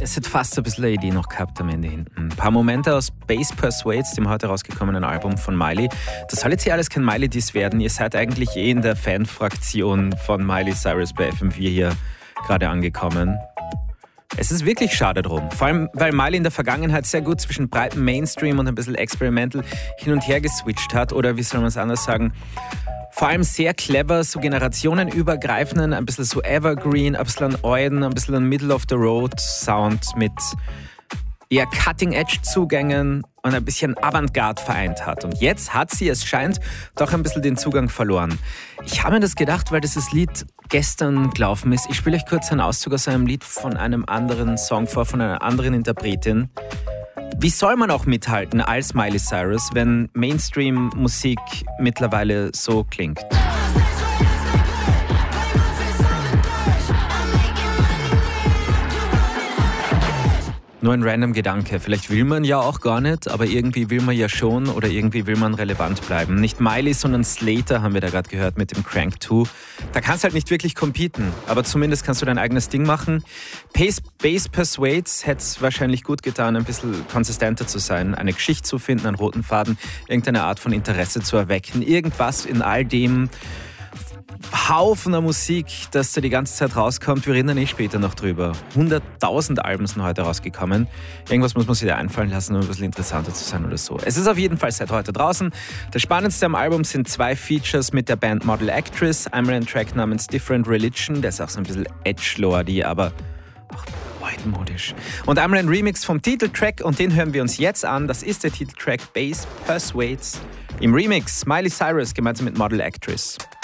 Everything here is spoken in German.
Es hat fast ein bisschen eine Idee noch gehabt am Ende hinten. Ein paar Momente aus Bass Persuades, dem heute rausgekommenen Album von Miley. Das soll jetzt hier alles kein Miley-Diss werden. Ihr seid eigentlich in der Fanfraktion von Miley Cyrus bei FM4 hier gerade angekommen. Es ist wirklich schade drum. Vor allem, weil Miley in der Vergangenheit sehr gut zwischen breitem Mainstream und ein bisschen Experimental hin und her geswitcht hat. Oder wie soll man es anders sagen? Vor allem sehr clever, so generationenübergreifenden, ein bisschen so Evergreen, ein bisschen an Euden, ein bisschen an Middle-of-the-Road-Sound mit eher Cutting-Edge-Zugängen und ein bisschen Avantgarde vereint hat. Und jetzt hat sie, es scheint, doch ein bisschen den Zugang verloren. Ich habe mir das gedacht, weil dieses Lied gestern gelaufen ist. Ich spiele euch kurz einen Auszug aus einem Lied von einem anderen Song vor, von einer anderen Interpretin. Wie soll man auch mithalten als Miley Cyrus, wenn Mainstream-Musik mittlerweile so klingt? Nur ein random Gedanke. Vielleicht will man ja auch gar nicht, aber irgendwie will man ja schon oder irgendwie will man relevant bleiben. Nicht Miley, sondern Slater haben wir da gerade gehört mit dem Crank 2. Da kannst du halt nicht wirklich competen, aber zumindest kannst du dein eigenes Ding machen. Bass Persuades hätte es wahrscheinlich gut getan, ein bisschen konsistenter zu sein, eine Geschichte zu finden, einen roten Faden, irgendeine Art von Interesse zu erwecken. Irgendwas in all dem Haufen der Musik, das da die ganze Zeit rauskommt. Wir reden da nicht später noch drüber. 100.000 Alben sind heute rausgekommen. Irgendwas muss man sich da einfallen lassen, um ein bisschen interessanter zu sein oder so. Es ist auf jeden Fall seit heute draußen. Das Spannendste am Album sind 2 Features mit der Band Model Actress. Einmal ein Track namens Different Religion, der ist auch so ein bisschen edgelordy, aber auch altmodisch. Und einmal ein Remix vom Titeltrack und den hören wir uns jetzt an. Das ist der Titeltrack Bass Persuades im Remix Miley Cyrus gemeinsam mit Model Actress.